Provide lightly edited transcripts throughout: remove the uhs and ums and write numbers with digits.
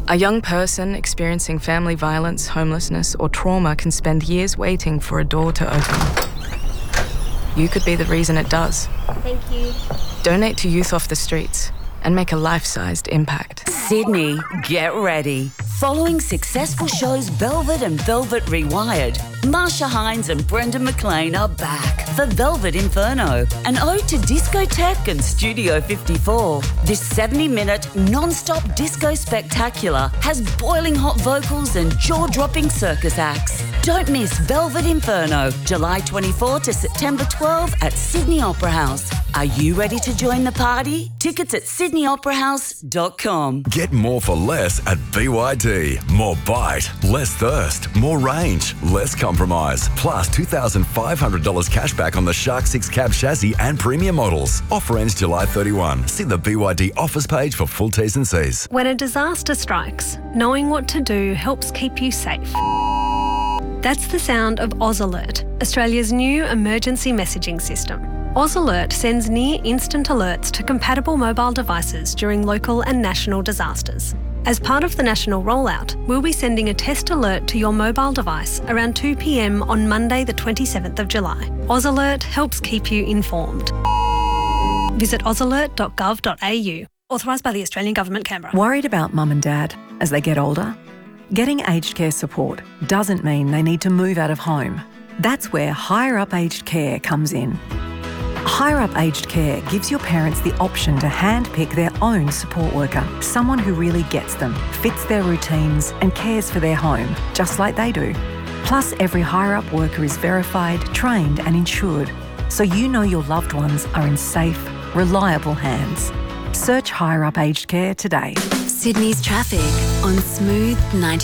A young person experiencing family violence, homelessness, or trauma can spend years waiting for a door to open. You could be the reason it does. Thank you. Donate to Youth Off the Streets and make a life-sized impact. Sydney, get ready. Following successful shows Velvet and Velvet Rewired, Marsha Hines and Brendan McLean are back for Velvet Inferno, an ode to discotheque and Studio 54. This 70-minute non-stop disco spectacular has boiling hot vocals and jaw-dropping circus acts. Don't miss Velvet Inferno, July 24 to September 12 at Sydney Opera House. Are you ready to join the party? Tickets at sydneyoperahouse.com. Get more for less at BYD. More bite, less thirst, more range, less compromise. Plus $2,500 cash back on the Shark 6 cab chassis and premium models. Offer ends July 31. See the BYD offers page for full T's and C's. When a disaster strikes, knowing what to do helps keep you safe. That's the sound of Oz Alert, Australia's new emergency messaging system. Oz Alert sends near-instant alerts to compatible mobile devices during local and national disasters. As part of the national rollout, we'll be sending a test alert to your mobile device around 2 p.m. on Monday the 27th of July. Oz Alert helps keep you informed. Visit ozalert.gov.au. Authorised by the Australian Government, Canberra. Worried about mum and dad as they get older? Getting aged care support doesn't mean they need to move out of home. That's where Higher Up Aged Care comes in. Higher Up Aged Care gives your parents the option to handpick their own support worker, someone who really gets them, fits their routines and cares for their home, just like they do. Plus, every Higher Up worker is verified, trained and insured, so you know your loved ones are in safe, reliable hands. Search Higher Up Aged Care today. Sydney's traffic on Smooth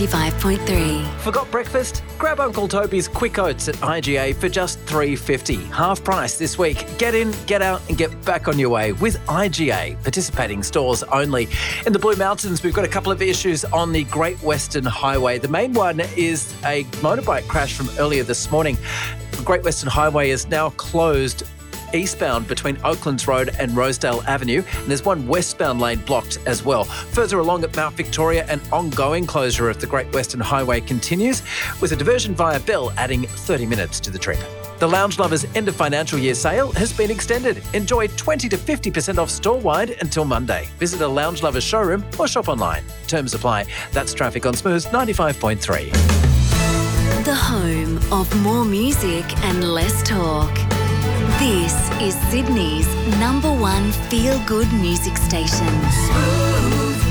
95.3. Forgot breakfast? Grab Uncle Toby's Quick Oats at IGA for just $3.50. Half price this week. Get in, get out and get back on your way with IGA. Participating stores only. In the Blue Mountains, we've got a couple of issues on the Great Western Highway. The main one is a motorbike crash from earlier this morning. The Great Western Highway is now closed eastbound between Oaklands Road and Rosedale Avenue, and there's one westbound lane blocked as well. Further along at Mount Victoria, an ongoing closure of the Great Western Highway continues, with a diversion via Bell adding 30 minutes to the trip. The Lounge Lovers end of financial year sale has been extended. Enjoy 20 to 50% off store-wide until Monday. Visit a Lounge Lovers showroom or shop online. Terms apply. That's traffic on Smooth 95.3. The home of more music and less talk. This is Sydney's #1 feel-good music station. Smooth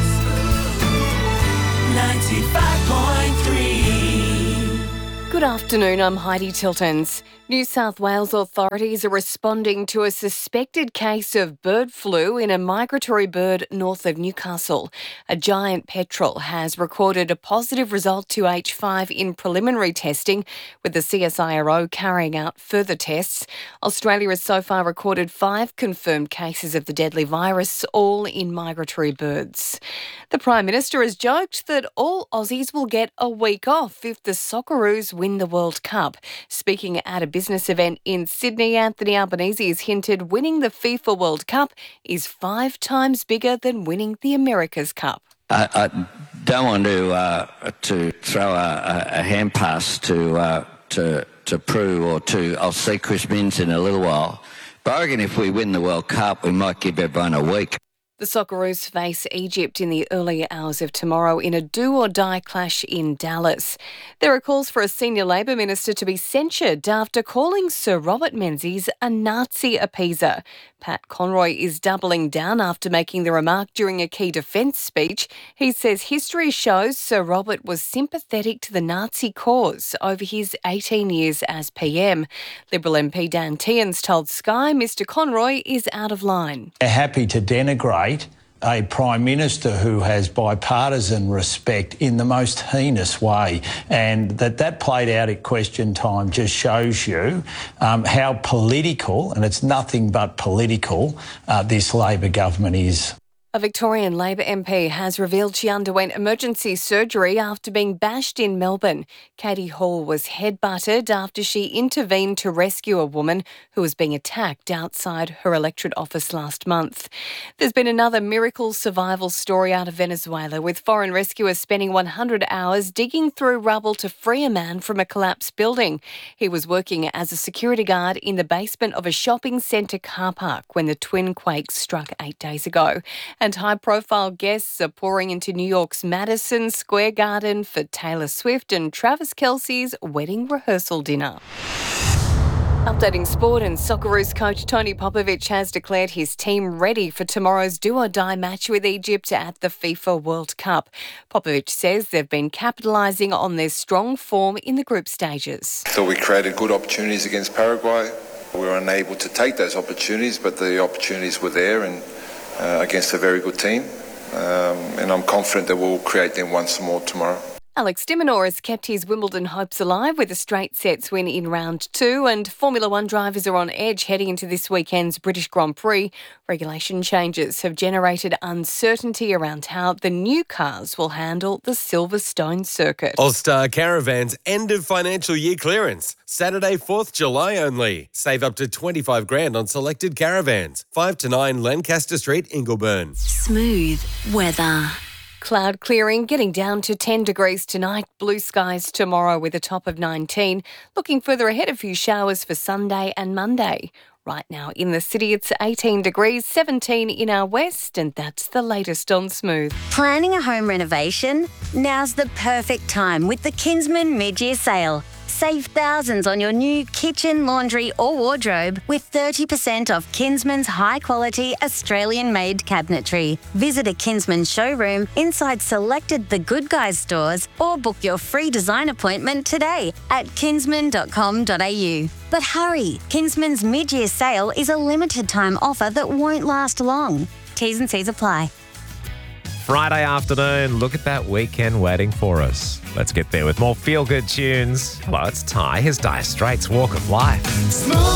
95.3. Good afternoon, I'm Heidi Tiltons. New South Wales authorities are responding to a suspected case of bird flu in a migratory bird north of Newcastle. A giant petrel has recorded a positive result to H5 in preliminary testing, with the CSIRO carrying out further tests. Australia has so far recorded 5 confirmed cases of the deadly virus, all in migratory birds. The Prime Minister has joked that all Aussies will get a week off if the Socceroos win the World Cup. Speaking at a business event in Sydney, Anthony Albanese has hinted winning the FIFA World Cup is 5 times bigger than winning the America's Cup. I don't want to throw a hand pass to Prue or to. I'll see Chris Minns in a little while. But I reckon if we win the World Cup, we might give everyone a week. The Socceroos face Egypt in the early hours of tomorrow in a do-or-die clash in Dallas. There are calls for a senior Labor minister to be censured after calling Sir Robert Menzies a Nazi appeaser. Pat Conroy is doubling down after making the remark during a key defence speech. He says history shows Sir Robert was sympathetic to the Nazi cause over his 18 years as PM. Liberal MP Dan Tehan's told Sky Mr Conroy is out of line. They're happy to denigrate a Prime Minister who has bipartisan respect in the most heinous way, and that played out at question time just shows you how political, and it's nothing but political, this Labor government is. A Victorian Labor MP has revealed she underwent emergency surgery after being bashed in Melbourne. Katie Hall was headbutted after she intervened to rescue a woman who was being attacked outside her electorate office last month. There's been another miracle survival story out of Venezuela, with foreign rescuers spending 100 hours digging through rubble to free a man from a collapsed building. He was working as a security guard in the basement of a shopping centre car park when the twin quakes struck 8 days ago. And high-profile guests are pouring into New York's Madison Square Garden for Taylor Swift and Travis Kelce's wedding rehearsal dinner. Updating sport, and Socceroos coach Tony Popovic has declared his team ready for tomorrow's do-or-die match with Egypt at the FIFA World Cup. Popovic says they've been capitalising on their strong form in the group stages. So we created good opportunities against Paraguay. We were unable to take those opportunities, but the opportunities were there, and against a very good team, and I'm confident that we'll create them once more tomorrow. Alex de Minaur has kept his Wimbledon hopes alive with a straight sets win in round 2, and Formula One drivers are on edge heading into this weekend's British Grand Prix. Regulation changes have generated uncertainty around how the new cars will handle the Silverstone circuit. All-Star Caravans end of financial year clearance. Saturday, 4th July only. Save up to $25,000 on selected caravans. 5 to 9 Lancaster Street, Ingleburn. Smooth weather. Cloud clearing, getting down to 10 degrees tonight. Blue skies tomorrow with a top of 19. Looking further ahead, a few showers for Sunday and Monday. Right now in the city, it's 18 degrees, 17 in our west, and that's the latest on Smooth. Planning a home renovation? Now's the perfect time with the Kinsman mid-year sale. Save thousands on your new kitchen, laundry or wardrobe with 30% off Kinsman's high-quality Australian-made cabinetry. Visit a Kinsman showroom inside selected The Good Guys stores or book your free design appointment today at kinsman.com.au. But hurry, Kinsman's mid-year sale is a limited-time offer that won't last long. T's and C's apply. Friday afternoon, look at that weekend waiting for us. Let's get there with more feel-good tunes. Hello, it's Ty. Here's Dire Straits' Walk of Life. Smooth.